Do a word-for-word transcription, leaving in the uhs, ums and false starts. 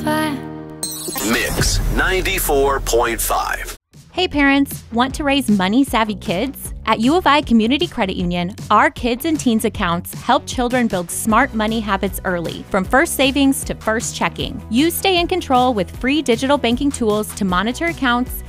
Mix ninety-four point five. Hey parents, want to raise money-savvy kids? At U of I Community Credit Union, our Kids and Teens accounts help children build smart money habits early, from first savings to first checking. You stay in control with free digital banking tools to monitor accounts